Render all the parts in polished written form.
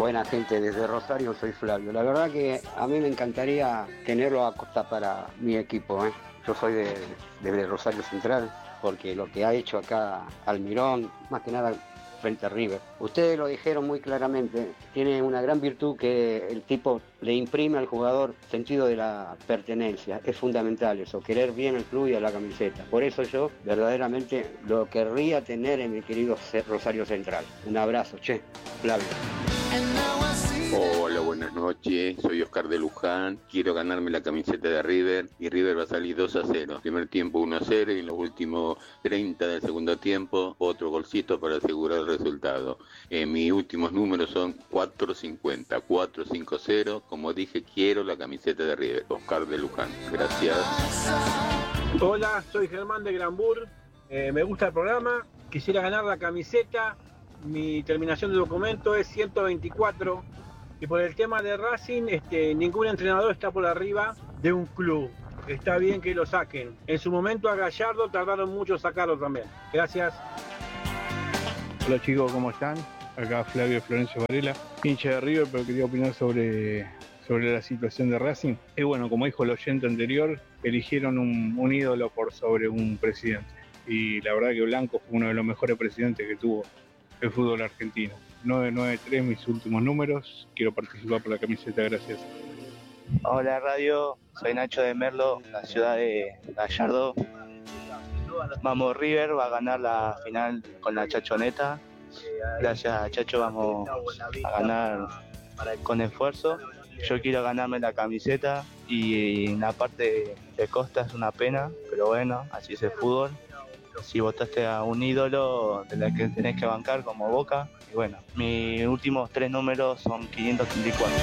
Buena gente, desde Rosario soy Flavio. La verdad que a mí me encantaría tenerlo a Costa para mi equipo, ¿eh? Yo soy de Rosario Central, porque lo que ha hecho acá Almirón, más que nada frente a River. Ustedes lo dijeron muy claramente, tiene una gran virtud que el tipo le imprime al jugador sentido de la pertenencia. Es fundamental eso, querer bien al club y a la camiseta. Por eso yo verdaderamente lo querría tener en mi querido Rosario Central. Un abrazo, che, Flavio. Hola, buenas noches, soy Oscar de Luján, quiero ganarme la camiseta de River y River va a salir 2-0. Primer tiempo 1-0 y en los últimos 30 del segundo tiempo otro golcito para asegurar el resultado. Mis últimos números son 450, 450, como dije quiero la camiseta de River. Oscar de Luján, gracias. Hola, soy Germán de Granbur, me gusta el programa, quisiera ganar la camiseta, mi terminación de documento es 124. Y por el tema de Racing, ningún entrenador está por arriba de un club. Está bien que lo saquen. En su momento a Gallardo tardaron mucho sacarlo también. Gracias. Hola chicos, ¿cómo están? Acá Flavio Florencio Varela, hincha de River, pero quería opinar sobre la situación de Racing. Y bueno, como dijo el oyente anterior, eligieron un ídolo por sobre un presidente. Y la verdad que Blanco fue uno de los mejores presidentes que tuvo el fútbol argentino. 993 mis últimos números, quiero participar por la camiseta, gracias. Hola radio, soy Nacho de Merlo, la ciudad de Gallardo. Vamos, River va a ganar la final con la Chachoneta. Gracias a Chacho vamos a ganar con esfuerzo. Yo quiero ganarme la camiseta y la parte de Costa es una pena, pero bueno, así es el fútbol. Si votaste a un ídolo de la que tenés que bancar como Boca, y bueno, mis últimos 3 números son 534.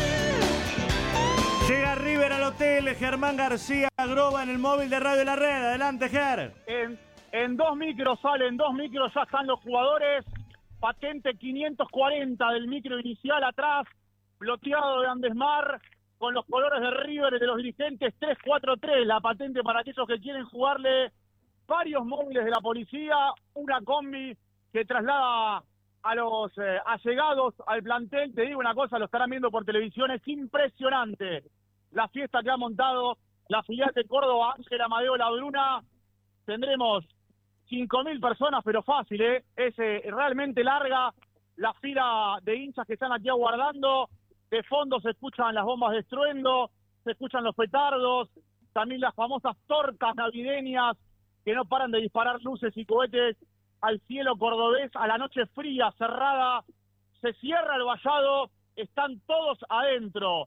Llega River al hotel, Germán García Groba en el móvil de Radio La Red. Adelante, Ger. En 2 micros salen, 2 micros ya están los jugadores. Patente 540 del micro inicial atrás, bloqueado de Andesmar, con los colores de River y de los dirigentes 343. La patente para aquellos que quieren jugarle. Varios móviles de la policía, una combi que traslada a los allegados al plantel. Te digo una cosa, lo estarán viendo por televisión, es impresionante la fiesta que ha montado la filial de Córdoba, Ángel Amadeo Labruna. Tendremos 5.000 personas, pero fácil, es realmente larga la fila de hinchas que están aquí aguardando. De fondo se escuchan las bombas de estruendo, se escuchan los petardos, también las famosas tortas navideñas que no paran de disparar luces y cohetes al cielo cordobés, a la noche fría, cerrada. Se cierra el vallado, están todos adentro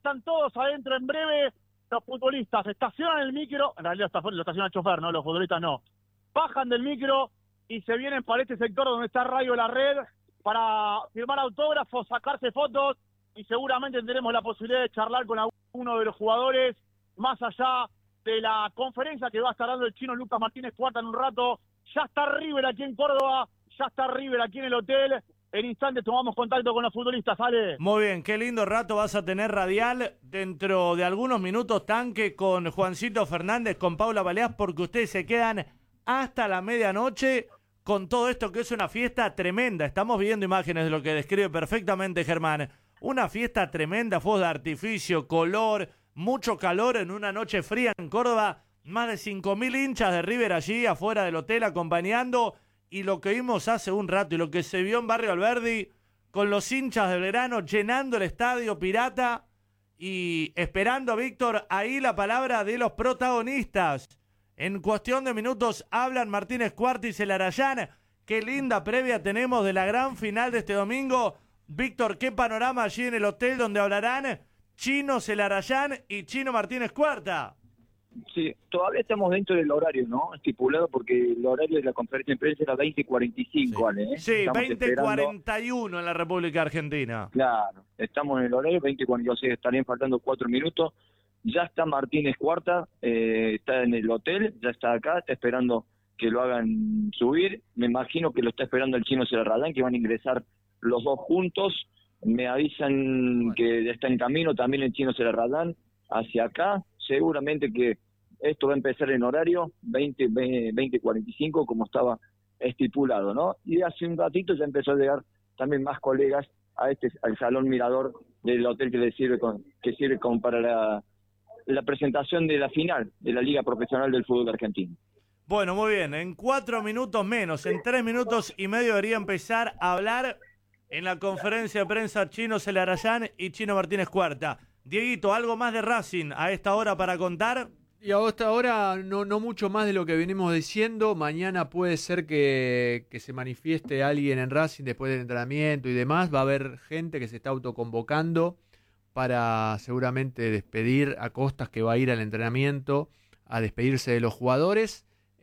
en breve. Los futbolistas estacionan el micro, en realidad lo estaciona el chofer, ¿no? Los futbolistas no. Bajan del micro y se vienen para este sector donde está Radio La Red para firmar autógrafos, sacarse fotos y seguramente tendremos la posibilidad de charlar con alguno de los jugadores más allá de la conferencia que va a estar dando el chino Lucas Martínez Cuarta en un rato. Ya está River aquí en Córdoba, ya está River aquí en el hotel. En instantes tomamos contacto con los futbolistas, ¿sale? Muy bien, qué lindo rato vas a tener radial. Dentro de algunos minutos tanque con Juancito Fernández, con Paula Baleás, porque ustedes se quedan hasta la medianoche con todo esto que es una fiesta tremenda. Estamos viendo imágenes de lo que describe perfectamente Germán. Una fiesta tremenda, fuegos de artificio, color, mucho calor en una noche fría en Córdoba. Más de 5.000 hinchas de River allí afuera del hotel acompañando. Y lo que vimos hace un rato y lo que se vio en Barrio Alberdi con los hinchas de Belgrano llenando el estadio Pirata y esperando, Víctor, ahí la palabra de los protagonistas. En cuestión de minutos hablan Martínez Cuarta y Celarayán. Qué linda previa tenemos de la gran final de este domingo. Víctor, qué panorama allí en el hotel donde hablarán Chino Celarayán y Chino Martínez Cuarta. Sí, todavía estamos dentro del horario, ¿no? Estipulado, porque el horario de la conferencia de prensa era 20:45, ¿vale? Sí, 20:41 en la República Argentina. Claro, estamos en el horario, 20:40, o sea, estarían faltando 4 minutos. Ya está Martínez Cuarta, está en el hotel, ya está acá, está esperando que lo hagan subir. Me imagino que lo está esperando el Chino Celarayán, que van a ingresar los dos juntos. Me avisan que ya está en camino también el Chino Celarayán hacia acá. Seguramente que esto va a empezar en horario 20:45, como estaba estipulado, ¿no? Y hace un ratito ya empezó a llegar también más colegas al salón mirador del hotel que sirve como para la presentación de la final de la Liga Profesional del Fútbol Argentino. Bueno, muy bien, en 4 minutos menos, en 3 minutos y medio debería empezar a hablar en la conferencia de prensa Chino Celarayán y Chino Martínez Cuarta. Dieguito, ¿algo más de Racing a esta hora para contar? Y hasta ahora no mucho más de lo que venimos diciendo. Mañana puede ser que se manifieste alguien en Racing después del entrenamiento y demás. Va a haber gente que se está autoconvocando para seguramente despedir a Costas, que va a ir al entrenamiento a despedirse de los jugadores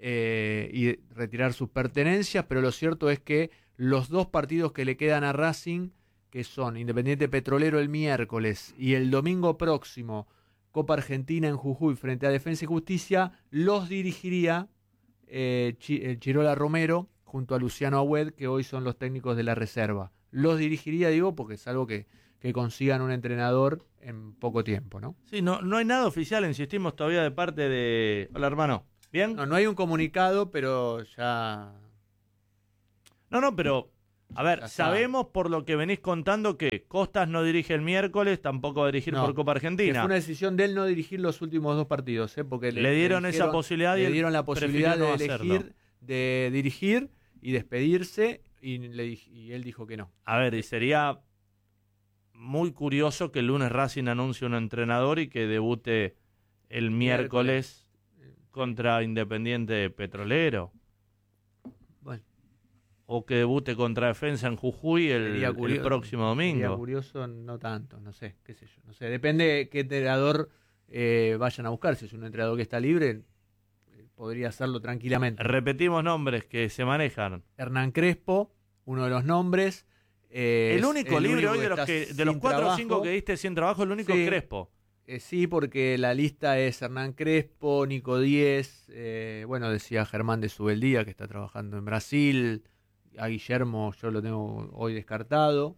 y retirar sus pertenencias. Pero lo cierto es que los 2 partidos que le quedan a Racing, que son Independiente Petrolero el miércoles y el domingo próximo Copa Argentina en Jujuy frente a Defensa y Justicia, los dirigiría Chirola Romero junto a Luciano Agüed, que hoy son los técnicos de la reserva. Los dirigiría, digo, porque es algo que consigan un entrenador en poco tiempo, ¿no? Sí, no hay nada oficial, insistimos todavía de parte de... Hola, hermano. ¿Bien? No hay un comunicado, pero ya... No, pero... A ver, sabemos por lo que venís contando que Costas no dirige el miércoles, tampoco va a dirigir por Copa Argentina. Que fue una decisión de él no dirigir los últimos 2 partidos, porque le dieron esa posibilidad y le dieron la posibilidad de elegir, hacerlo. De dirigir y despedirse, y él dijo que no. A ver, y sería muy curioso que el lunes Racing anuncie un entrenador y que debute el miércoles contra Independiente Petrolero. Bueno. O que debute contra Defensa en Jujuy el próximo domingo. Sería curioso, no tanto, no sé, qué sé yo. No sé, depende de qué entrenador vayan a buscar. Si es un entrenador que está libre, podría hacerlo tranquilamente. Repetimos nombres que se manejan. Hernán Crespo, uno de los nombres. El único libre hoy de los 4 o 5 que diste sin trabajo, el único es Crespo. Sí, porque la lista es Hernán Crespo, Nico Díez, decía Germán de Subeldía, que está trabajando en Brasil. A Guillermo yo lo tengo hoy descartado,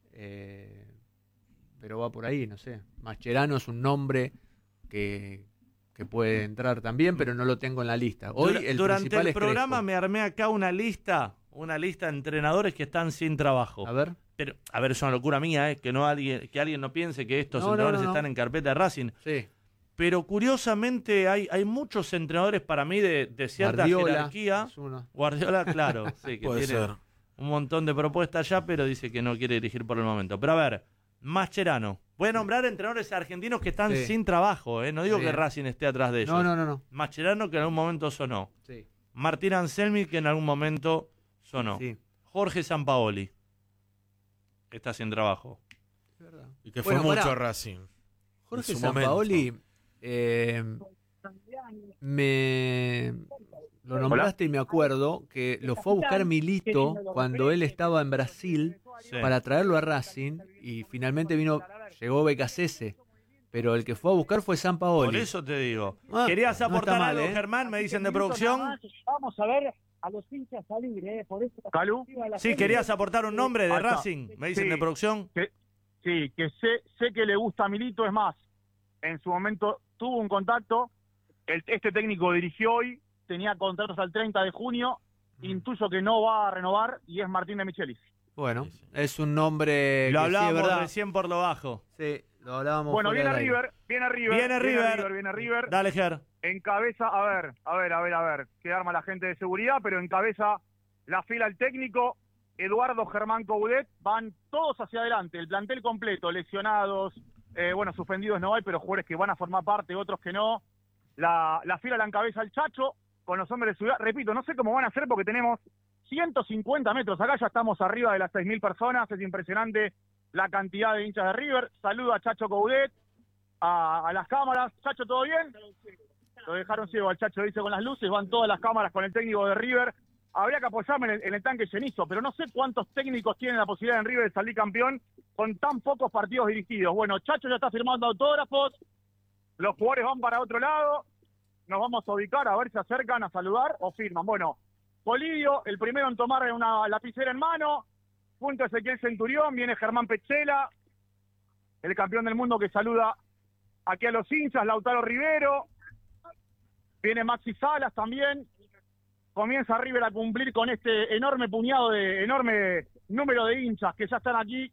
pero va por ahí, no sé. Mascherano es un nombre que puede entrar también, pero no lo tengo en la lista. Hoy Durante el programa me armé acá una lista de entrenadores que están sin trabajo. A ver. Pero, es una locura mía, que alguien no piense que estos entrenadores están en carpeta de Racing. Sí. Pero curiosamente hay muchos entrenadores para mí de cierta jerarquía. Guardiola, claro, sí, que puede tiene ser un montón de propuestas ya, pero dice que no quiere dirigir por el momento. Pero a ver, Mascherano. Voy a nombrar entrenadores argentinos que están sin trabajo, no digo que Racing esté atrás de ellos. No. Mascherano, que en algún momento sonó. Sí. Martín Anselmi, que en algún momento sonó. Sí. Jorge Sampaoli, que está sin trabajo. Es verdad. Y que fue mucho a Racing. Jorge Sampaoli... lo nombraste y me acuerdo que lo fue a buscar Milito cuando él estaba en Brasil para traerlo a Racing y finalmente llegó Becasese, pero el que fue a buscar fue Sampaoli. Por eso te digo. ¿Querías aportar algo, Germán? Me dicen de producción. Vamos a ver a los hinchas salir, por eso. ¿Calú? Sí, querías aportar un nombre de Racing, me dicen de producción. Sí, que sé que le gusta a Milito, es más, en su momento tuvo un contacto, este técnico dirigió hoy, tenía contratos al 30 de junio, intuyo que no va a renovar, y es Martín de Michelis. Bueno, es un nombre lo que hablábamos recién por lo bajo. Sí, lo hablábamos. Bueno, viene River. Dale, Ger. Encabeza, a ver, que arma la gente de seguridad, pero encabeza la fila el técnico, Eduardo Germán Coudet, van todos hacia adelante, el plantel completo, lesionados, suspendidos no hay, pero jugadores que van a formar parte, otros que no. La fila la encabeza el Chacho, con los hombres de ciudad. Repito, no sé cómo van a hacer porque tenemos 150 metros. Acá ya estamos arriba de las 6.000 personas. Es impresionante la cantidad de hinchas de River. Saludo a Chacho Coudet, a las cámaras. Chacho, ¿todo bien? Lo dejaron ciego al Chacho, dice, con las luces. Van todas las cámaras con el técnico de River. Habría que apoyarme en el tanque llenizo, pero no sé cuántos técnicos tienen la posibilidad en River de salir campeón con tan pocos partidos dirigidos. Bueno, Chacho ya está firmando autógrafos. Los jugadores van para otro lado. Nos vamos a ubicar a ver si se acercan a saludar o firman. Bueno, Polidio, el primero en tomar una lapicera en mano. Junto a Ezequiel Centurión viene Germán Pechela, el campeón del mundo que saluda aquí a los hinchas. Lautaro Rivero. Viene Maxi Salas también. Comienza River a cumplir con este enorme número de hinchas que ya están aquí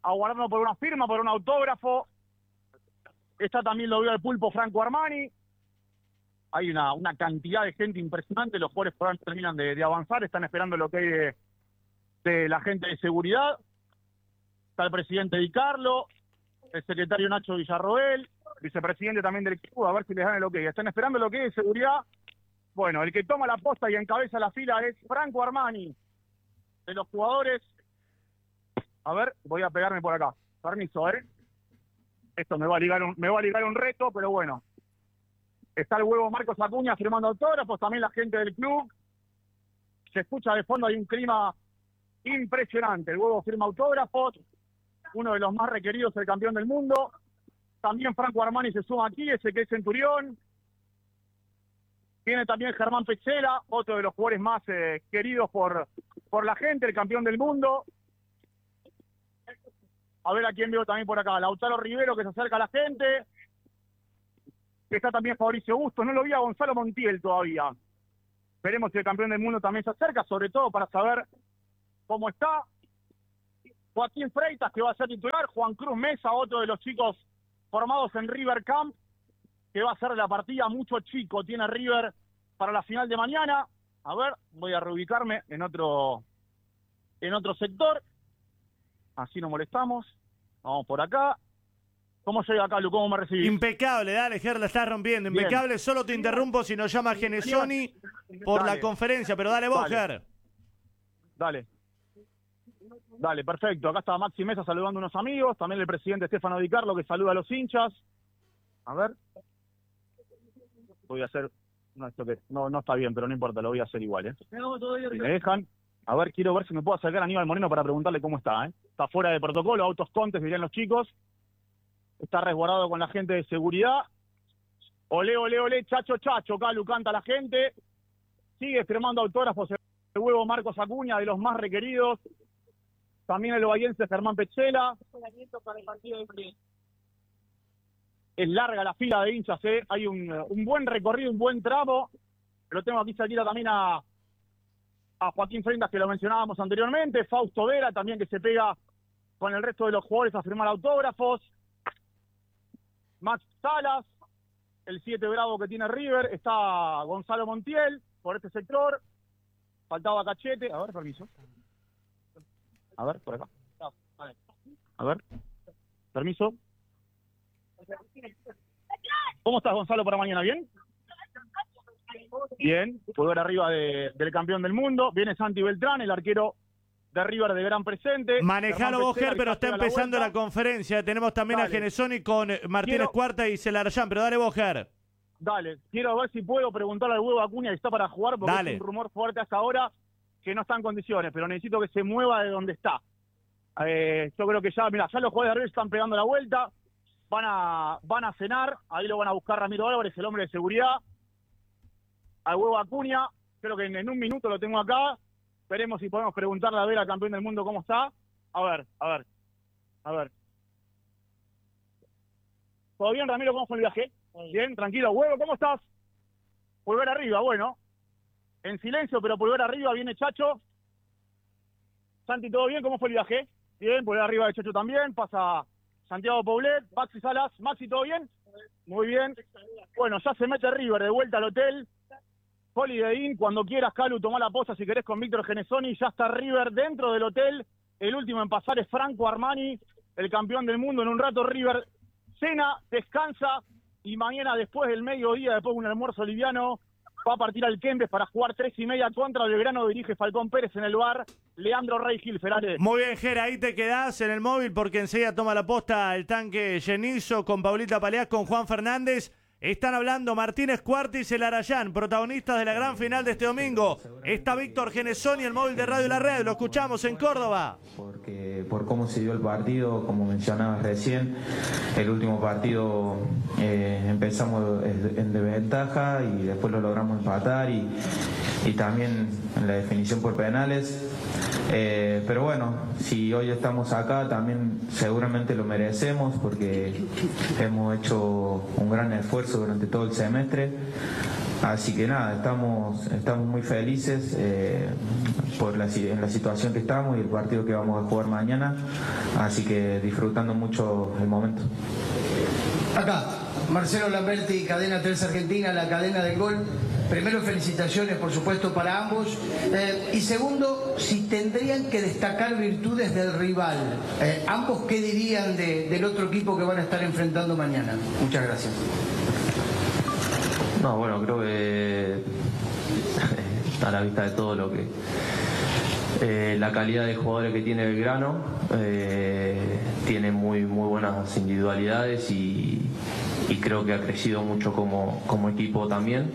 aguardando por una firma, por un autógrafo. Está también, lo veo el pulpo Franco Armani. Hay una cantidad de gente impresionante. Los jugadores por ahora terminan de avanzar, están esperando lo que hay de la gente de seguridad. Está el presidente Di Carlo, el secretario Nacho Villarroel, vicepresidente también del equipo, a ver si les dan el ok. Están esperando lo que hay de seguridad. Bueno, el que toma la posta y encabeza la fila es Franco Armani, de los jugadores. A ver, voy a pegarme por acá. Permiso, Esto me va a ligar un reto, pero bueno. Está el huevo Marcos Acuña firmando autógrafos, también la gente del club. Se escucha de fondo, hay un clima impresionante. El huevo firma autógrafos, uno de los más requeridos, el campeón del mundo. También Franco Armani se suma aquí, ese que es Centurión. Viene también Germán Petzela, otro de los jugadores más queridos por la gente, el campeón del mundo. A ver a quién veo también por acá. Lautaro Rivero, que se acerca a la gente. Está también Fabricio Bustos. No lo vi a Gonzalo Montiel todavía. Veremos si el campeón del mundo también se acerca, sobre todo para saber cómo está. Joaquín Freitas, que va a ser titular. Juan Cruz Mesa, otro de los chicos formados en River Camp, que va a ser la partida. Mucho chico tiene River para la final de mañana. A ver, voy a reubicarme en otro sector. Así no molestamos. Vamos por acá. ¿Cómo llega acá, Lu? ¿Cómo me recibís? Impecable, dale, Ger, la estás rompiendo. Impecable. Bien. Solo te interrumpo si nos llama Genesoni por la conferencia, pero dale vos, Ger. Dale, perfecto. Acá está Maxi Mesa saludando a unos amigos. También el presidente Stefano Di Carlo, que saluda a los hinchas. A ver. Voy a hacer... No, esto que no está bien, pero no importa, lo voy a hacer igual, Si me dejan... A ver, quiero ver si me puedo acercar a Aníbal Moreno para preguntarle cómo está, Está fuera de protocolo, autos contes, dirían los chicos. Está resguardado con la gente de seguridad. Olé, olé, olé, chacho, chacho, Calu, canta la gente. Sigue firmando autógrafos el huevo Marcos Acuña, de los más requeridos. También el bahiense Germán Petzela. Es larga la fila de hinchas, Hay un buen recorrido, un buen tramo. Lo tengo aquí cerquita también a Joaquín Freitas, que lo mencionábamos anteriormente. Fausto Vera también, que se pega con el resto de los jugadores a firmar autógrafos. Max Salas, el 7 bravo que tiene River. Está Gonzalo Montiel por este sector. Faltaba Cachete. A ver, permiso. A ver, por acá. A ver. Permiso. ¿Cómo estás, Gonzalo, para mañana? ¿Bien? Bien. Jugador arriba del campeón del mundo. Viene Santi Beltrán, el arquero de River de gran presente. Manejalo vos, Ger, pero está empezando la conferencia. Tenemos también a Genesoni con Martínez Cuarta y Celarayán, pero dale vos, Ger. Dale, quiero ver si puedo preguntarle al huevo Acuña, que está para jugar, porque es un rumor fuerte hasta ahora que no está en condiciones, pero necesito que se mueva de donde está. Yo creo que ya, mira, ya los jugadores de River están pegando la vuelta, van a cenar, ahí lo van a buscar Ramiro Álvarez, el hombre de seguridad. Al huevo Acuña, creo que en un minuto lo tengo acá. Veremos si podemos preguntarle a ver al campeón del mundo cómo está. A ver. ¿Todo bien, Ramiro? ¿Cómo fue el viaje? Bien, tranquilo. Huevo, ¿cómo estás? Pulgar arriba, bueno. En silencio, pero pulgar arriba, viene Chacho. Santi, ¿todo bien? ¿Cómo fue el viaje? Bien, pulgar arriba de Chacho también. Pasa Santiago Poblet, Maxi Salas. Maxi, ¿todo bien? Muy bien. Bueno, ya se mete River de vuelta al hotel. Holiday Inn, cuando quieras, Calu, tomá la posa si querés con Víctor Genesoni. Ya está River dentro del hotel. El último en pasar es Franco Armani, el campeón del mundo. En un rato River cena, descansa y mañana después del mediodía, después de un almuerzo liviano, va a partir al Kempes para jugar 3:30 contra Belgrano. Dirige Falcón Pérez en el bar. Leandro Rey Gil, Ferale. Muy bien, Ger, ahí te quedás en el móvil porque enseguida toma la posta el tanque Genizo con Paulita Paleás, con Juan Fernández. Están hablando Martínez Cuarta y Celarayán, protagonistas de la gran final de este domingo. Está Víctor Genesoni, el móvil de Radio La Red. Lo escuchamos en Córdoba. Por cómo se dio el partido, como mencionabas recién, el último partido empezamos en desventaja y después lo logramos empatar y también en la definición por penales. Pero bueno, si hoy estamos acá también seguramente lo merecemos porque hemos hecho un gran esfuerzo durante todo el semestre Así que nada, estamos muy felices en la situación que estamos y el partido que vamos a jugar mañana, así que disfrutando mucho el momento. Acá, Marcelo Lamberti, cadena 3 Argentina, la cadena del gol. Primero, felicitaciones, por supuesto, para ambos. Y segundo, si tendrían que destacar virtudes del rival, ambos, ¿qué dirían del otro equipo que van a estar enfrentando mañana? Muchas gracias. No, bueno, creo que está a la vista de todo lo que la calidad de jugadores que tiene Belgrano. Tiene muy buenas individualidades y creo que ha crecido mucho como equipo también.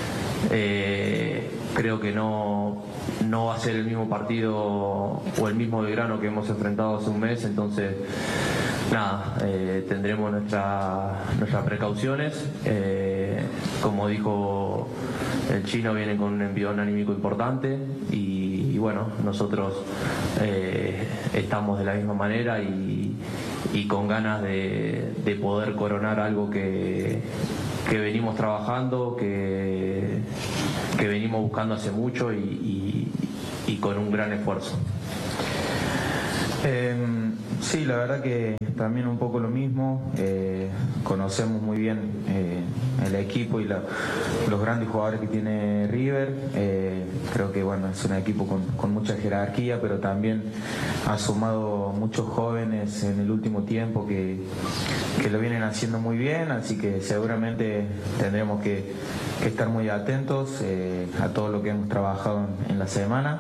Creo que no va a ser el mismo partido o el mismo Belgrano que hemos enfrentado hace un mes, entonces nada, tendremos nuestras precauciones. Como dijo el chino, viene con un envión anímico importante y bueno, nosotros estamos de la misma manera y con ganas de poder coronar algo que venimos trabajando, que venimos buscando hace mucho y con un gran esfuerzo. Sí, la verdad que también un poco lo mismo. Conocemos muy bien el equipo y los grandes jugadores que tiene River. Creo que bueno, es un equipo con mucha jerarquía, pero también ha sumado muchos jóvenes en el último tiempo que lo vienen haciendo muy bien, así que seguramente tendremos que estar muy atentos a todo lo que hemos trabajado en la semana.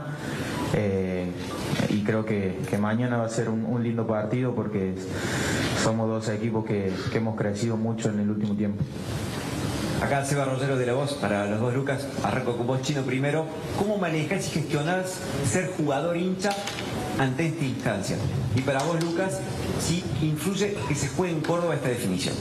Y creo que mañana va a ser un lindo partido porque somos dos equipos que hemos crecido mucho en el último tiempo. Acá Seba Rogero de La Voz, para los dos Lucas, arranco con vos, Chino, primero. ¿Cómo manejás y gestionás ser jugador hincha ante esta instancia? Y para vos, Lucas, ¿sí influye que se juegue en Córdoba esta definición?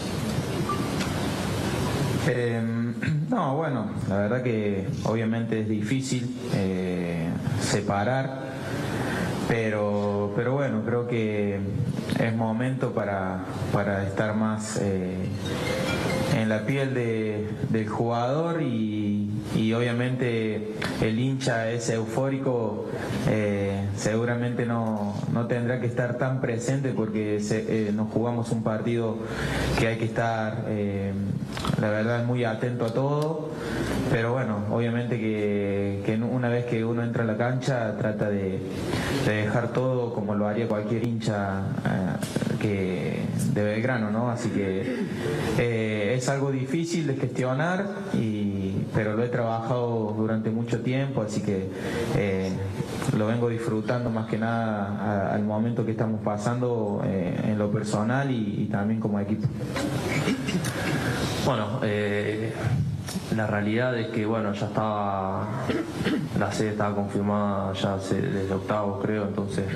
No, bueno, la verdad que obviamente es difícil separar, pero bueno, creo que es momento para estar más en la piel del jugador y obviamente el hincha es eufórico, seguramente no tendrá que estar tan presente porque nos jugamos un partido que hay que estar, la verdad, muy atento a todo, pero bueno, obviamente que una vez que uno entra a la cancha trata de dejar todo como lo haría cualquier hincha de Belgrano, ¿no? Así que es algo difícil de gestionar, pero lo he trabajado durante mucho tiempo, así que lo vengo disfrutando más que nada al momento que estamos pasando en lo personal y también como equipo. Bueno, la realidad es que bueno, ya estaba, la sede estaba confirmada ya desde octavos, creo, entonces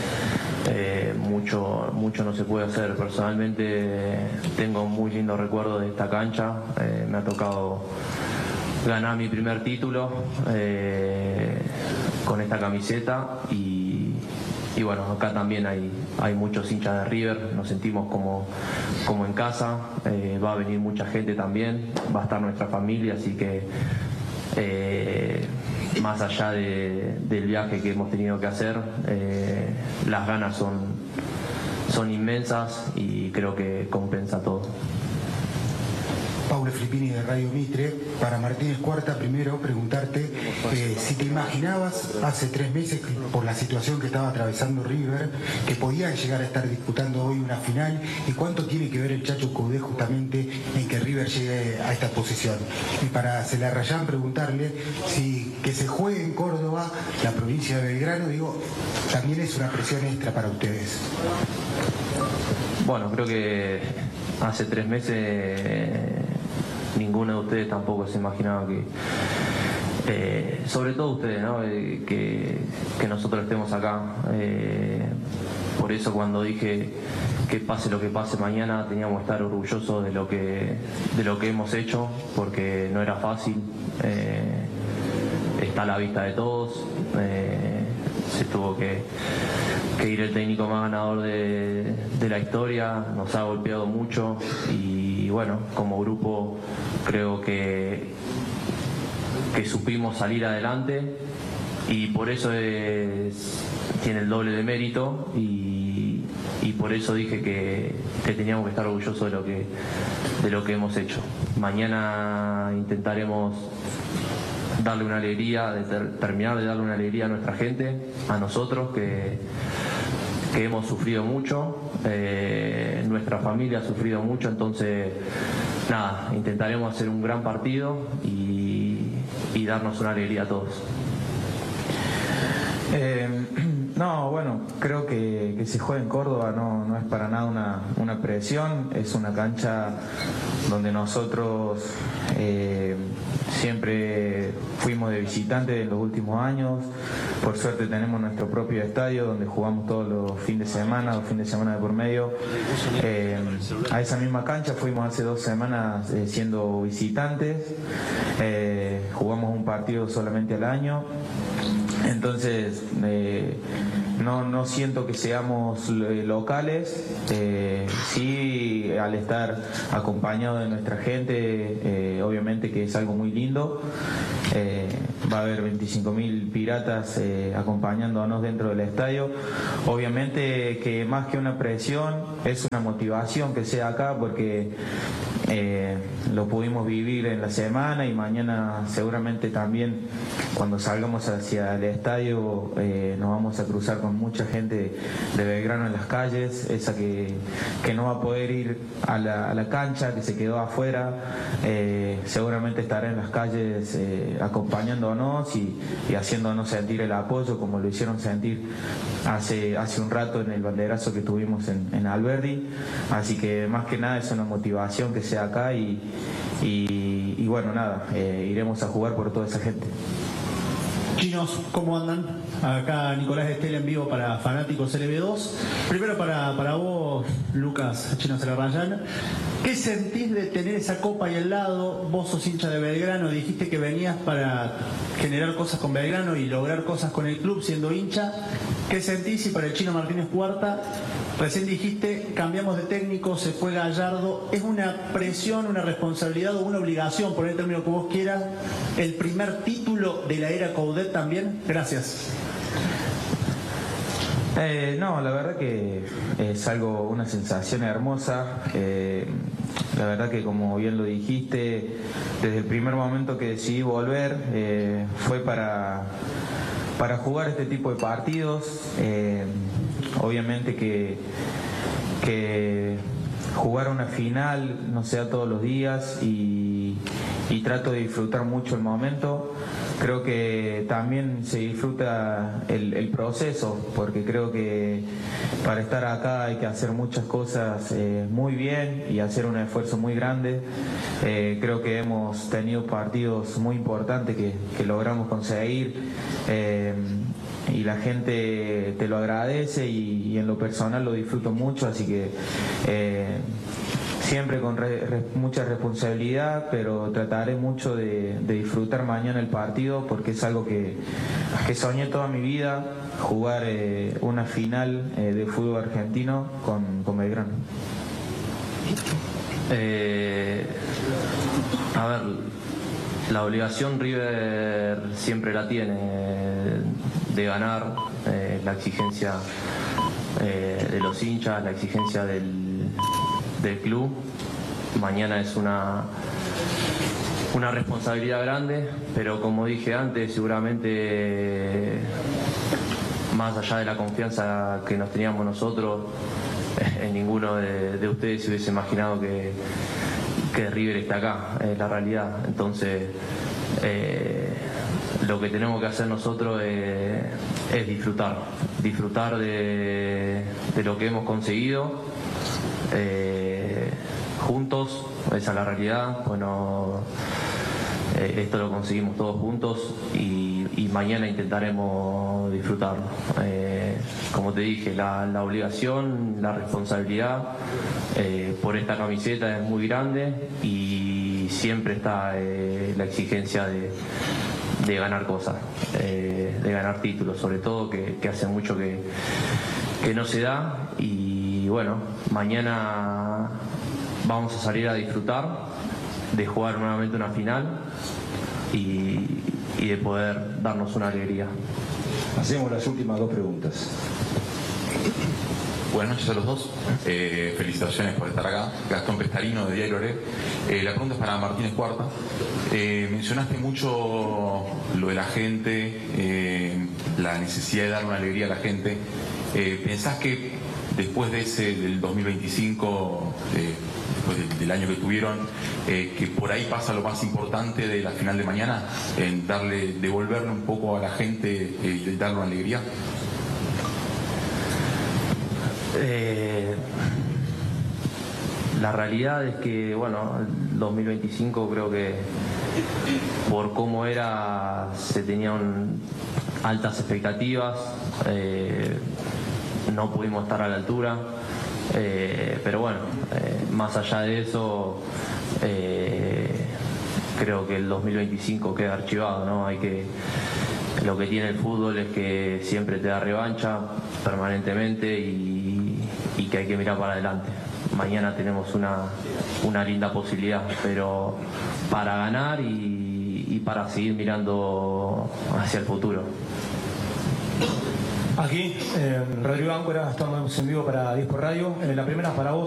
mucho no se puede hacer. Personalmente tengo muy lindos recuerdos de esta cancha, me ha tocado ganar mi primer título con esta camiseta y bueno, acá también hay muchos hinchas de River, nos sentimos como en casa, va a venir mucha gente también, va a estar nuestra familia, así que más allá del viaje que hemos tenido que hacer, las ganas son inmensas y creo que compensa todo. Paulo Filippini de Radio Mitre. Para Martínez Cuarta, primero preguntarte si te imaginabas hace 3 meses, por la situación que estaba atravesando River, que podían llegar a estar disputando hoy una final, y cuánto tiene que ver el Chacho Coudet justamente en que River llegue a esta posición. Y para Celarrayán preguntarle si que se juegue en Córdoba, la provincia de Belgrano, digo, también es una presión extra para ustedes. Bueno, creo que hace 3 meses ninguno de ustedes tampoco se imaginaba que, sobre todo ustedes, ¿no? que nosotros estemos acá. Por eso cuando dije que pase lo que pase mañana teníamos que estar orgullosos de lo que hemos hecho, porque no era fácil, está a la vista de todos, se tuvo que ir el técnico más ganador de la historia, nos ha golpeado mucho y bueno, como grupo creo que que supimos salir adelante y por eso tiene el doble de mérito y por eso dije que teníamos que estar orgullosos de lo que hemos hecho. Mañana intentaremos darle una alegría, terminar de darle una alegría a nuestra gente, a nosotros que hemos sufrido mucho, nuestra familia ha sufrido mucho, entonces nada, intentaremos hacer un gran partido y darnos una alegría a todos. No, bueno, creo que se juega en Córdoba no es para nada una presión, es una cancha donde nosotros siempre fuimos de visitante en los últimos años. Por suerte tenemos nuestro propio estadio donde jugamos todos los fines de semana de por medio. A esa misma cancha fuimos hace 2 semanas siendo visitantes, jugamos un partido solamente al año. Entonces no siento que seamos locales, sí, al estar acompañado de nuestra gente, obviamente que es algo muy lindo. Va a haber 25.000 piratas acompañándonos dentro del estadio. Obviamente que más que una presión es una motivación que sea acá, porque lo pudimos vivir en la semana y mañana seguramente también cuando salgamos hacia el estadio nos vamos a cruzar con mucha gente de Belgrano en las calles, esa que no va a poder ir a la cancha, que se quedó afuera, seguramente estará en las calles acompañándonos y haciéndonos sentir el apoyo como lo hicieron sentir hace un rato en el banderazo que tuvimos en Alberdi. Así que más que nada es una motivación que sea acá y bueno, nada, iremos a jugar por toda esa gente. Chinos, ¿cómo andan? Acá Nicolás Estela en vivo para Fanáticos LB2. Primero para vos, Lucas Chino Celarrayán. ¿Qué sentís de tener esa copa ahí al lado? Vos sos hincha de Belgrano, dijiste que venías para generar cosas con Belgrano y lograr cosas con el club siendo hincha. ¿Qué sentís? Y para el Chino Martínez Cuarta, recién dijiste, cambiamos de técnico, se fue Gallardo. ¿Es una presión, una responsabilidad o una obligación, por el término que vos quieras, el primer título de la era Coudet también? Gracias. No, la verdad que es una sensación hermosa. La verdad que, como bien lo dijiste, desde el primer momento que decidí volver fue para jugar este tipo de partidos. Obviamente que jugar una final no sea todos los días y trato de disfrutar mucho el momento. Creo que también se disfruta el proceso, porque creo que para estar acá hay que hacer muchas cosas muy bien y hacer un esfuerzo muy grande. Creo que hemos tenido partidos muy importantes que logramos conseguir y la gente te lo agradece y en lo personal lo disfruto mucho, así que siempre con mucha responsabilidad, pero trataré mucho de disfrutar mañana el partido, porque es algo que soñé toda mi vida, jugar una final de fútbol argentino con Belgrano. A ver, la obligación River siempre la tiene de ganar, la exigencia de los hinchas, la exigencia del club. Mañana es una responsabilidad grande, pero como dije antes, seguramente más allá de la confianza que nos teníamos nosotros, en ninguno de ustedes se hubiese imaginado que River está acá, es la realidad. Entonces lo que tenemos que hacer nosotros es disfrutar de lo que hemos conseguido juntos, esa es la realidad. Bueno, esto lo conseguimos todos juntos y mañana intentaremos disfrutarlo. Como te dije, la obligación, la responsabilidad por esta camiseta es muy grande y siempre está la exigencia de ganar cosas, de ganar títulos, sobre todo que hace mucho que no se da. Y bueno, mañana vamos a salir a disfrutar de jugar nuevamente una final y de poder darnos una alegría. Hacemos las últimas 2 preguntas. Buenas noches a los dos. Felicitaciones por estar acá. Gastón Pestarino, de Diario Oré. La pregunta es para Martínez Cuarta. Mencionaste mucho lo de la gente, la necesidad de dar una alegría a la gente. ¿Pensás que después del 2025, después del año que tuvieron, que por ahí pasa lo más importante de la final de mañana, en devolverle un poco a la gente y darle una alegría? La realidad es que, bueno, el 2025 creo que por cómo era se tenían altas expectativas, no pudimos estar a la altura, pero bueno, más allá de eso, creo que el 2025 queda archivado, ¿no? Lo que tiene el fútbol es que siempre te da revancha permanentemente y que hay que mirar para adelante. Mañana tenemos una linda posibilidad, pero para ganar y para seguir mirando hacia el futuro. Aquí, Rodrigo Áncora, estamos en vivo para 10 por Radio. La primera para vos.